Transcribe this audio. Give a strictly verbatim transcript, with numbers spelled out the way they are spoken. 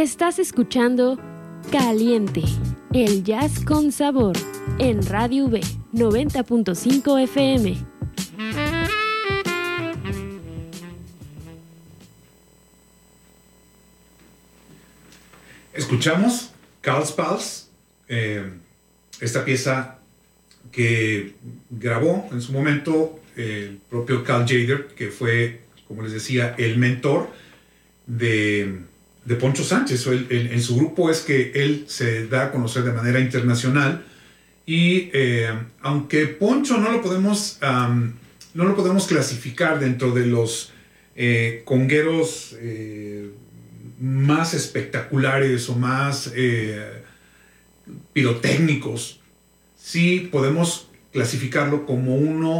Estás escuchando Caliente, el jazz con sabor, en Radio V noventa punto cinco F M. Escuchamos Carl's Pals, eh, esta pieza que grabó en su momento el propio Carl Jaeger, que fue, como les decía, el mentor de, de Poncho Sánchez. El, el, en su grupo es que él se da a conocer de manera internacional y eh, aunque Poncho no lo podemos, um, no lo podemos clasificar dentro de los eh, congueros eh, más espectaculares o más eh, pirotécnicos, sí podemos clasificarlo como uno